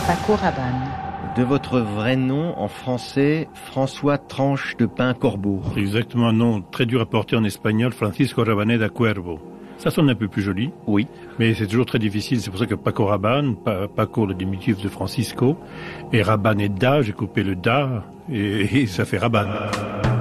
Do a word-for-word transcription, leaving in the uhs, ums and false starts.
Paco Rabanne. De votre vrai nom, en français, François Tranche de Pin-Corbeau. C'est exactement un nom très dur à porter en espagnol, Francisco Rabaneda Cuervo. Ça sonne un peu plus joli. Oui. Mais c'est toujours très difficile. C'est pour ça que Paco Rabanne, pa Paco le diminutif de Francisco, et Rabaneda, j'ai coupé le da, et, et ça fait Rabanne.